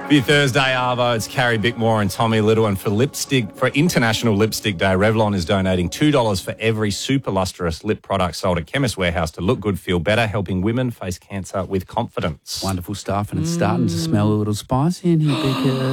Be Thursday, Arvo. It's Carrie Bickmore and Tommy Little. And for International Lipstick Day, Revlon is donating $2 for every super lustrous lip product sold at Chemist Warehouse to look good, feel better, helping women face cancer with confidence. Wonderful stuff, and it's starting to smell a little spicy in here, Becca.